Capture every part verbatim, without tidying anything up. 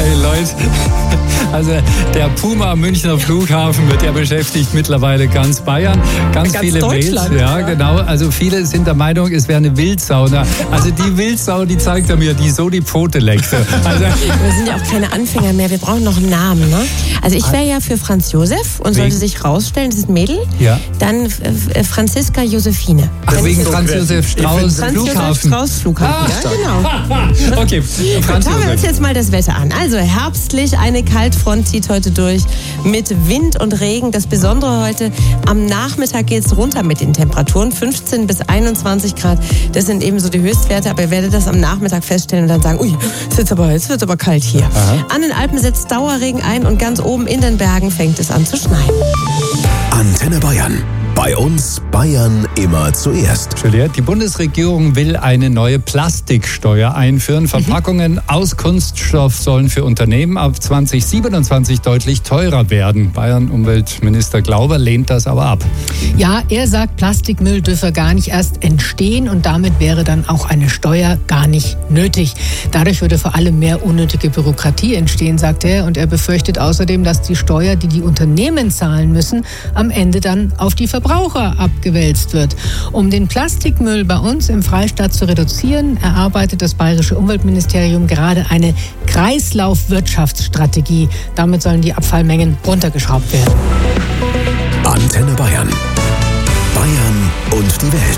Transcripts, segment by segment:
Hey Leute, also der Puma am Münchner Flughafen wird ja beschäftigt mittlerweile ganz Bayern. Ganz, ganz viele Mails. Ja, genau. Also viele sind der Meinung, es wäre eine Wildsau. Also die Wildsau, die zeigt er mir, die so die Pfote leckt. Also wir sind ja auch keine Anfänger mehr, wir brauchen noch einen Namen. Ne? Also ich wäre ja für Franz Josef und sollte sich rausstellen, das ist ein Mädel. Ja. Dann äh, Franziska Josephine. Ach, wegen Franz Josef Strauß Franz Flughafen. Josef Strauß Flughafen, ah. ja genau. Okay, Franz Schauen wir uns jetzt mal das Wetter an. Also herbstlich, eine Kaltfront zieht heute durch mit Wind und Regen. Das Besondere heute, am Nachmittag geht es runter mit den Temperaturen. fünfzehn bis einundzwanzig Grad, das sind eben so die Höchstwerte. Aber ihr werdet das am Nachmittag feststellen und dann sagen, ui, es wird aber, es wird aber kalt hier. Aha. An den Alpen setzt Dauerregen ein und ganz oben in den Bergen fängt es an zu schneien. Antenne Bayern. Bei uns Bayern immer zuerst. Juliette, die Bundesregierung will eine neue Plastiksteuer einführen. Verpackungen mhm. aus Kunststoff sollen für Unternehmen ab zwanzig siebenundzwanzig deutlich teurer werden. Bayern-Umweltminister Glauber lehnt das aber ab. Ja, er sagt, Plastikmüll dürfe gar nicht erst entstehen und damit wäre dann auch eine Steuer gar nicht nötig. Dadurch würde vor allem mehr unnötige Bürokratie entstehen, sagt er. Und er befürchtet außerdem, dass die Steuer, die die Unternehmen zahlen müssen, am Ende dann auf die Verbraucher Verbraucher abgewälzt wird. Um den Plastikmüll bei uns im Freistaat zu reduzieren, erarbeitet das Bayerische Umweltministerium gerade eine Kreislaufwirtschaftsstrategie. Damit sollen die Abfallmengen runtergeschraubt werden. Antenne Bayern. Bayern und die Welt.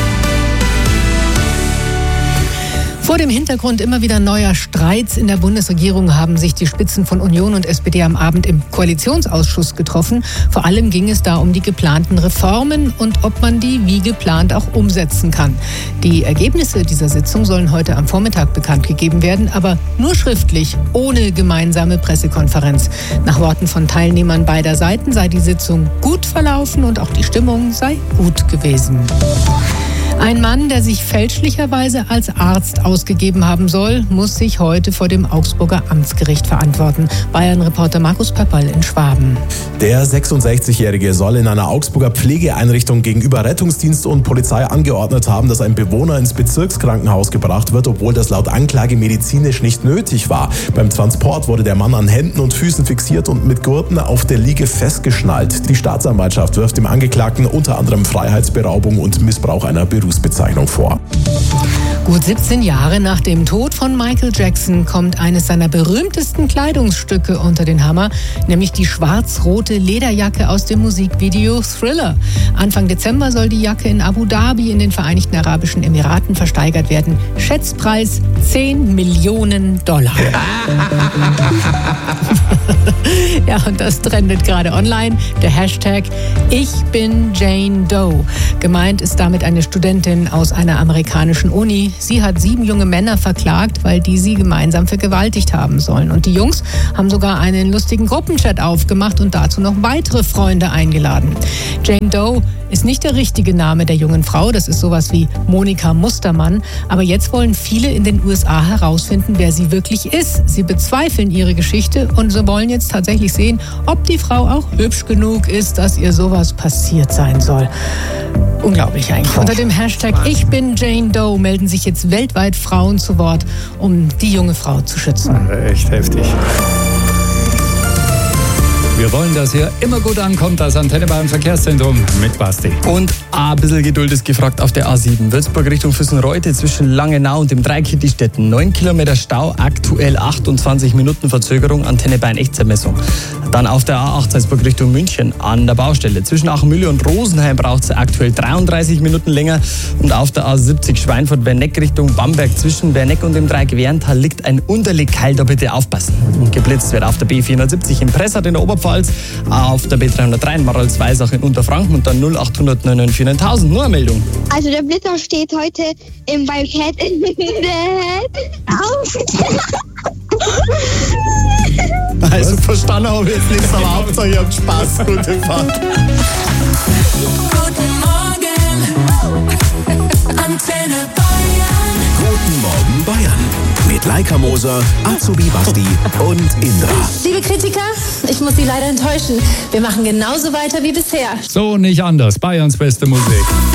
Vor dem Hintergrund immer wieder neuer Streits in der Bundesregierung haben sich die Spitzen von Union und S P D am Abend im Koalitionsausschuss getroffen. Vor allem ging es da um die geplanten Reformen und ob man die wie geplant auch umsetzen kann. Die Ergebnisse dieser Sitzung sollen heute am Vormittag bekannt gegeben werden, aber nur schriftlich, ohne gemeinsame Pressekonferenz. Nach Worten von Teilnehmern beider Seiten sei die Sitzung gut verlaufen und auch die Stimmung sei gut gewesen. Ein Mann, der sich fälschlicherweise als Arzt ausgegeben haben soll, muss sich heute vor dem Augsburger Amtsgericht verantworten. Bayern-Reporter Markus Pöpperl in Schwaben. Der sechsundsechzigjährige soll in einer Augsburger Pflegeeinrichtung gegenüber Rettungsdienst und Polizei angeordnet haben, dass ein Bewohner ins Bezirkskrankenhaus gebracht wird, obwohl das laut Anklage medizinisch nicht nötig war. Beim Transport wurde der Mann an Händen und Füßen fixiert und mit Gurten auf der Liege festgeschnallt. Die Staatsanwaltschaft wirft dem Angeklagten unter anderem Freiheitsberaubung und Missbrauch einer Berufsbezeichnung vor. Gut siebzehn Jahre nach dem Tod von Michael Jackson kommt eines seiner berühmtesten Kleidungsstücke unter den Hammer, nämlich die schwarz-rote Lederjacke aus dem Musikvideo Thriller. Anfang Dezember soll die Jacke in Abu Dhabi in den Vereinigten Arabischen Emiraten versteigert werden. Schätzpreis zehn Millionen Dollar. Ja, und das trendet gerade online. Der Hashtag Ich bin Jane Doe. Gemeint ist damit eine Studentin aus einer amerikanischen Uni. Sie hat sieben junge Männer verklagt, weil die sie gemeinsam vergewaltigt haben sollen. Und die Jungs haben sogar einen lustigen Gruppenchat aufgemacht und dazu noch weitere Freunde eingeladen. Jane Doe ist nicht der richtige Name der jungen Frau. Das ist sowas wie Monika Mustermann. Aber jetzt wollen viele in den U S A herausfinden, wer sie wirklich ist. Sie bezweifeln ihre Geschichte und sie wollen jetzt tatsächlich sehen, ob die Frau auch hübsch genug ist, dass ihr sowas passiert sein soll. Unglaublich eigentlich. Unter dem Hashtag Ich bin Jane Doe melden sich jetzt weltweit Frauen zu Wort, um die junge Frau zu schützen. Echt heftig. Wir wollen, dass hier immer gut ankommt, das Antenne Bayern Verkehrszentrum mit Basti. Und ein bisschen Geduld ist gefragt auf der A sieben. Würzburg Richtung Füssenreute zwischen Langenau und dem Dreieck Hittistetten. neun Kilometer Stau, aktuell achtundzwanzig Minuten Verzögerung, Antenne Bayern Echtzermessung. Dann auf der A acht Salzburg Richtung München an der Baustelle. Zwischen Achmühle und Rosenheim braucht es aktuell dreiunddreißig Minuten länger. Und auf der A siebzig Schweinfurt-Werneck Richtung Bamberg zwischen Werneck und dem Dreieck Werntal liegt ein Unterlegkeil, da bitte aufpassen. Und geblitzt wird auf der B vierhundertsiebzig in Pressart in der Oberpfalz, auf der B dreihundertdrei in Marolsweisach in Unterfranken und dann null acht null neun vier neuntausend. Nur eine Meldung. Also der Blitzer steht heute im Wildcat in der auf. Also verstanden habe ich jetzt nichts, aber Hauptsache ihr habt Spaß. Gute Fahrt. Guten Morgen, Antenne Bayern. Guten Morgen Bayern. Mit Laika Moser, Azubi Basti und Indra. Liebe Kritiker, ich muss Sie leider enttäuschen. Wir machen genauso weiter wie bisher. So nicht anders. Bayerns beste Musik.